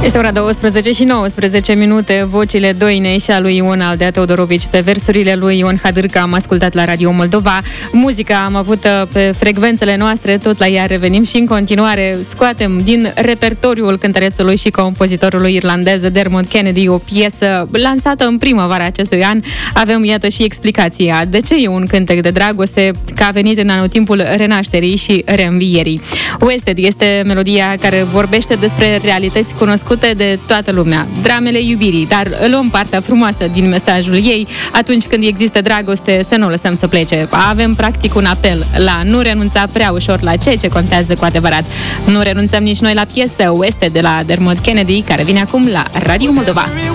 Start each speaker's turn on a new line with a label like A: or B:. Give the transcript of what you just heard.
A: Este ora 12 și 19 minute. Vocile Doinei și a lui Ion Aldea Teodorovici pe versurile lui Ion Hadârcă am ascultat la Radio Moldova. Muzica am avut pe frecvențele noastre, tot la ea revenim și în continuare scoatem din repertoriul cântărețului și compozitorului irlandez Dermot Kennedy o piesă lansată în primăvara acestui an. Avem, iată, și explicația de ce e un cântec de dragoste, că a venit în anotimpul renașterii și reînvierii. Wasted este melodia care vorbește despre realități cunoscute de toată lumea, dramele iubirii, dar luăm partea frumoasă din mesajul ei. Atunci când există dragoste, să nu o lăsăm să plece. Avem practic un apel la nu renunța prea ușor la ceea ce contează cu adevărat. Nu renunțăm nici noi la piesă Wasted de la Dermot Kennedy, care vine acum la Radio Moldova.